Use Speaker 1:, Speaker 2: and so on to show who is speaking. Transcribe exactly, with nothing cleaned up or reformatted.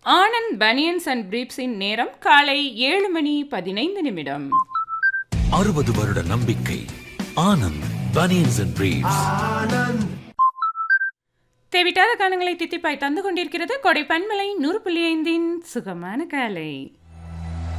Speaker 1: Anand banians and பிரீப்ஸின் நேரம் காலை ஏழு மணி பதினைந்து நிமிடம்.
Speaker 2: அறுபது வருட நம்பிக்கை ஆனந்த் பனியன்ஸ் அண்ட் பிரீப்ஸ்.
Speaker 1: தேவிட்டாத காலங்களை தித்திப்பாய் தந்து கொண்டிருக்கிறது கொடை பன்மலை நூறு புள்ளி ஐந்தின் சுகமான காலை.